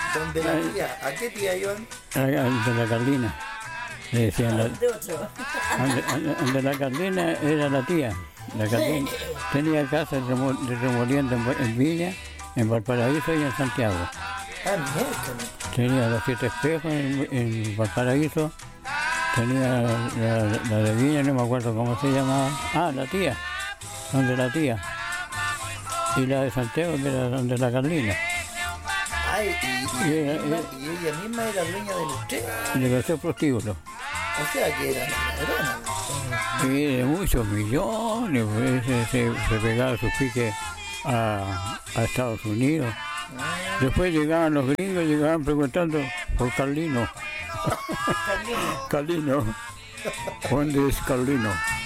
¿Dónde la tía? ¿A qué tía, Iván? De la Carlina. Le decían De otro. de la Carlina era la tía. La Carlina tenía casa de remoliendo en Viña, en Valparaíso y en Santiago. Ah, miércoles. Tenía los 7 espejos en Valparaíso. Tenía la de Viña, no me acuerdo cómo se llamaba. Ah, la tía. Donde la tía. Y la de Santiago, que era donde la Carlina. Ay, y ella misma era dueña del usted. De los prostíbulos. O sea que era la ladrona. Y de muchos millones, pues, se pegaba sus piques a Estados Unidos. Después llegaban los gringos, llegaban preguntando por Carlino. Carlino. ¿Dónde es Carlino?